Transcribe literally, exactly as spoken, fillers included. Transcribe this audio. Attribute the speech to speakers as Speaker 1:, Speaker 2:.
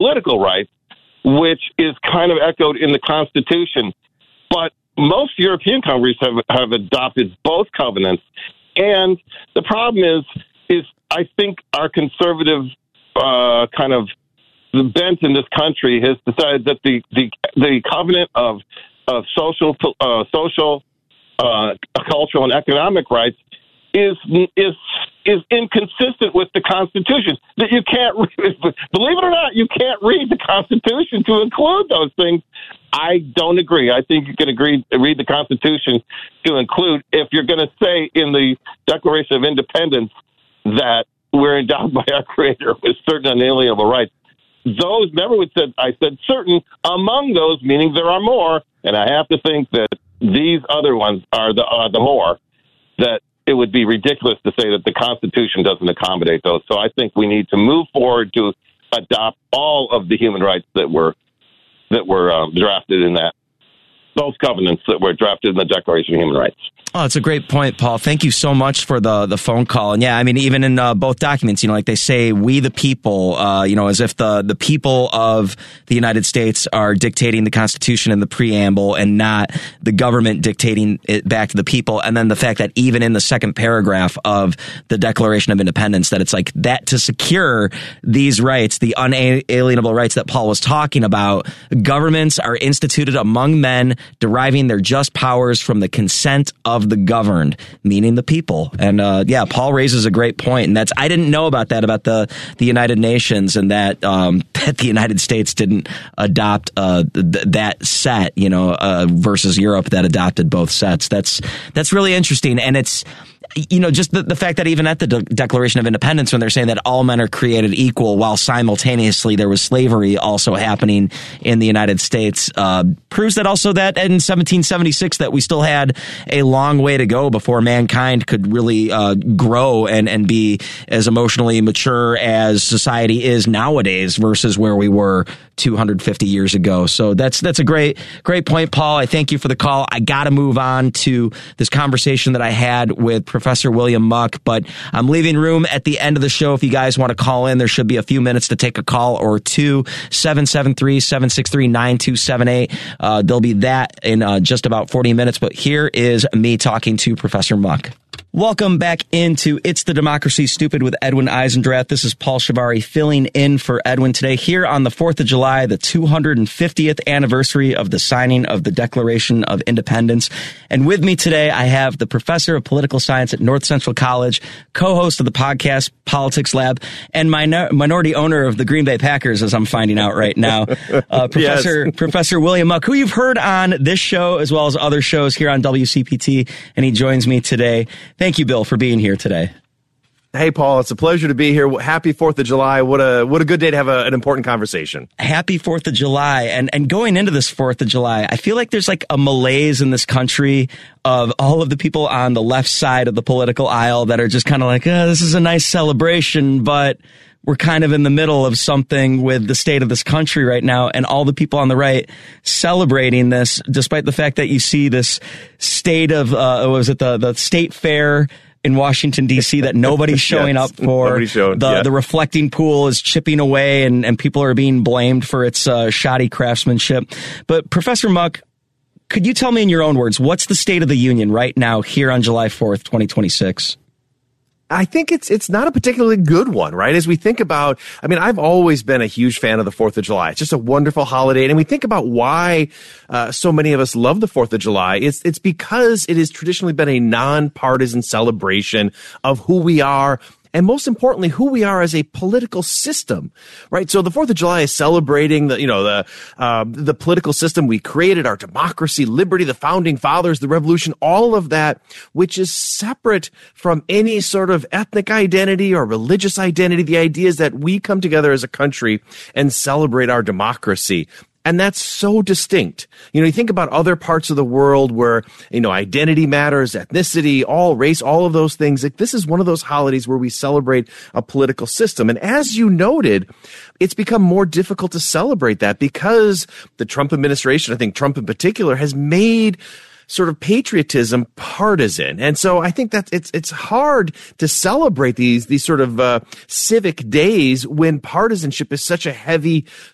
Speaker 1: political rights, which is kind of echoed in the Constitution. But most European countries have, have adopted both covenants. And the problem is, is I think our conservative uh, kind of the bent in this country has decided that the, the, the covenant of, of social, uh, social, uh, cultural, and economic rights is is is inconsistent with the Constitution. That you can't, believe it or not, you can't read the Constitution to include those things. I don't agree. I think you can agree read the Constitution to include, if you're going to say in the Declaration of Independence that we're endowed by our Creator with certain unalienable rights. Those, remember we said, I said certain, among those, meaning there are more, and I have to think that these other ones are the are the more, that it would be ridiculous to say that the Constitution doesn't accommodate those. So I think we need to move forward to adopt all of the human rights that were that were um, drafted in that, those covenants that were drafted in the Declaration of Human Rights.
Speaker 2: Oh, it's a great point, Paul. Thank you so much for the, the phone call. And yeah, I mean, even in uh, both documents, you know, like they say, we the people, uh, you know, as if the, the people of the United States are dictating the Constitution in the preamble and not the government dictating it back to the people. And then the fact that even in the second paragraph of the Declaration of Independence, that it's like that to secure these rights, the unalienable rights that Paul was talking about, governments are instituted among men, deriving their just powers from the consent of the governed, meaning the people. And uh, yeah, Paul raises a great point, and that's I didn't know about that about the the United Nations, and that um, that the United States didn't adopt uh, th- that set, you know, uh, versus Europe that adopted both sets. That's that's really interesting, and it's. You know, just the, the fact that even at the De- Declaration of Independence, when they're saying that all men are created equal, while simultaneously there was slavery also happening in the United States, uh, proves that also that in seventeen seventy-six that we still had a long way to go before mankind could really uh, grow and, and be as emotionally mature as society is nowadays versus where we were two hundred fifty years ago. So that's that's a great great point, Paul. I thank you for the call. I got to move on to this conversation that I had with Professor William Muck, but I'm leaving room at the end of the show. If you guys want to call in, there should be a few minutes to take a call or two. seven seven three, seven six three, nine two seven eight. Uh, there'll be that in uh, just about forty minutes, but here is me talking to Professor Muck. Welcome back into It's the Democracy Stupid with Edwin Eisendrath. This is Paul Shivari filling in for Edwin today here on the fourth of July, the two hundred fiftieth anniversary of the signing of the Declaration of Independence. And with me today, I have the professor of political science at North Central College, co-host of the podcast Politics Lab, and minor- minority owner of the Green Bay Packers, as I'm finding out right now, uh, Professor yes. Professor William Muck, who you've heard on this show as well as other shows here on W C P T, and he joins me today. Thank you, Bill, for being here today.
Speaker 3: Hey, Paul, it's a pleasure to be here. Happy fourth of July. What a what a good day to have a, an important conversation.
Speaker 2: Happy fourth of July. And and going into this fourth of July, I feel like there's like a malaise in this country of all of the people on the left side of the political aisle that are just kind of like, oh, this is a nice celebration, but we're kind of in the middle of something with the state of this country right now, and all the people on the right celebrating this, despite the fact that you see this state of, uh, was it the, the state fair in Washington, D C that nobody's showing yes, up for.
Speaker 3: Showed,
Speaker 2: the,
Speaker 3: yeah.
Speaker 2: the reflecting pool is chipping away, and, and people are being blamed for its uh, shoddy craftsmanship. But Professor Muck, could you tell me in your own words, what's the state of the union right now here on July fourth, twenty twenty-six?
Speaker 3: I think it's it's not a particularly good one, right? As we think about, I mean, I've always been a huge fan of the fourth of July. It's just a wonderful holiday. And we think about why uh, so many of us love the fourth of July. It's it's because it has traditionally been a nonpartisan celebration of who we are, and most importantly, who we are as a political system, right? So the fourth of July is celebrating the, you know, the, uh, the political system we created, our democracy, liberty, the founding fathers, the revolution, all of that, which is separate from any sort of ethnic identity or religious identity. The idea is that we come together as a country and celebrate our democracy. And that's so distinct. You know, you think about other parts of the world where, you know, identity matters, ethnicity, all race, all of those things. Like, this is one of those holidays where we celebrate a political system. And as you noted, it's become more difficult to celebrate that because the Trump administration, I think Trump in particular, has made sort of patriotism partisan. And so I think that it's it's hard to celebrate these these sort of uh, civic days when partisanship is such a heavy